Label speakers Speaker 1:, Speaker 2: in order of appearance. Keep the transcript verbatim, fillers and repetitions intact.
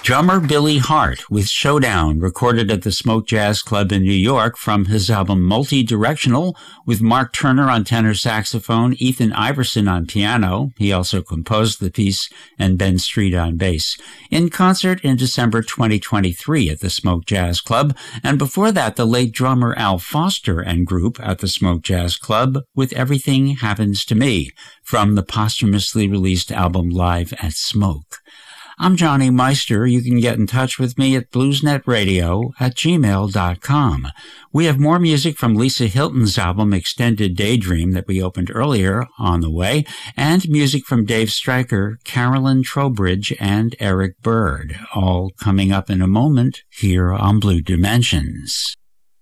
Speaker 1: Drummer Billy Hart with Showdown, recorded at the Smoke Jazz Club in New York from his album Multi-Directional, with Mark Turner on tenor saxophone, Ethan Iverson on piano, he also composed the piece, and Ben Street on bass, in concert in December twenty twenty-three at the Smoke Jazz Club, and before that the late drummer Al Foster and group at the Smoke Jazz Club with Everything Happens to Me, from the posthumously released album Live at Smoke. I'm Johnny Meister. You can get in touch with me at bluesnetradio at gmail dot com. We have more music from Lisa Hilton's album Extended Daydream that we opened earlier on the way, and music from Dave Stryker, Carolyn Trowbridge, and Eric Bird, all coming up in a moment here on Blue Dimensions.